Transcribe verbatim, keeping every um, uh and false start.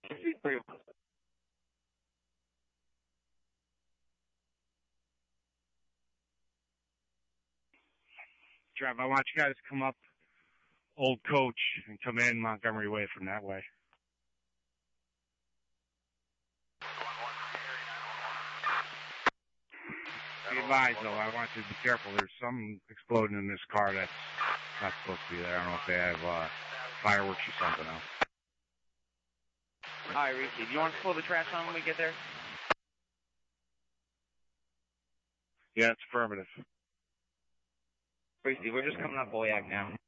Trev, I want you guys to come up Old Coach and come in Montgomery Way from that way. Be advised, though, I want you to be careful. There's something exploding in this car that's not supposed to be there. I don't know if they have uh, fireworks or something else. All right, Reese, do you want to pull the trash on when we get there? Yeah, it's affirmative. Reese, we're just coming up Boyack now.